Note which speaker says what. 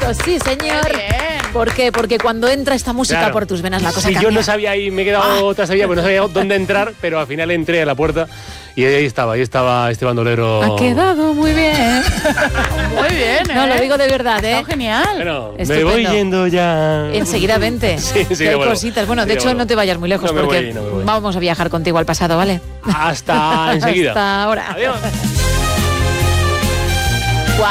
Speaker 1: Sí, señor.
Speaker 2: Bien.
Speaker 1: ¿Por qué? Porque cuando entra esta música
Speaker 3: Claro.
Speaker 1: por tus venas la cosa
Speaker 3: Sí,
Speaker 1: cambia.
Speaker 3: yo no sabía ahí, me he quedado tras pues no sabía dónde entrar, pero al final entré a la puerta y ahí estaba este bandolero.
Speaker 1: Ha quedado muy bien.
Speaker 2: Muy bien,
Speaker 1: No, lo digo de verdad,
Speaker 2: Está genial.
Speaker 3: Bueno, me
Speaker 1: Estupendo.
Speaker 3: voy yendo ya.
Speaker 1: Enseguida vente.
Speaker 3: Sí,
Speaker 1: Que hay
Speaker 3: bueno.
Speaker 1: cositas. Bueno, de
Speaker 3: Sí,
Speaker 1: hecho
Speaker 3: bueno.
Speaker 1: no te vayas muy lejos
Speaker 3: No me
Speaker 1: porque
Speaker 3: voy.
Speaker 1: vamos a viajar contigo al pasado, ¿vale?
Speaker 3: Hasta enseguida.
Speaker 1: Hasta ahora.
Speaker 3: Adiós.